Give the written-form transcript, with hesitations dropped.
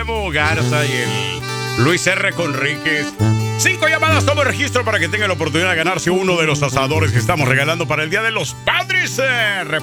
Memo Garza y el Luis R. Conríquez. 5 llamadas, tomo registro para que tengan la oportunidad de ganarse uno de los asadores que estamos regalando para el Día de los Padres.